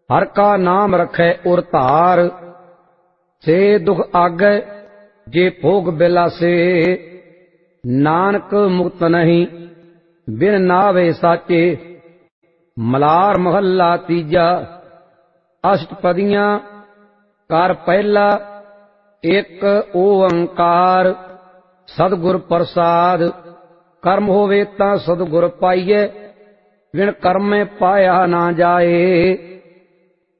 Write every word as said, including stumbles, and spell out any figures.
हर का नाम रखे उर धार, से दुख आगे जे भोग बिलासे, नानक मुक्त नहीं बिन नावे साचे। मलार महला तीजा। अष्टपदियां कर पहला, एक ओंकार सतगुर प्रसाद। कर्म होवे तां सतगुर पाइए, बिन कर्मे पाया ना जाए।